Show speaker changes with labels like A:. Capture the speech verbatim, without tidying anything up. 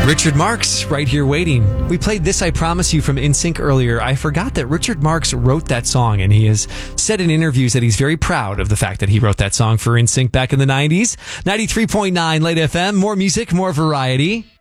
A: Richard Marx, right here waiting. We played This I Promise You from NSYNC earlier. I forgot that Richard Marx wrote that song, and he has said in interviews that he's very proud of the fact that he wrote that song for NSYNC back in the nineties. ninety-three point nine Late F M, more music, more variety.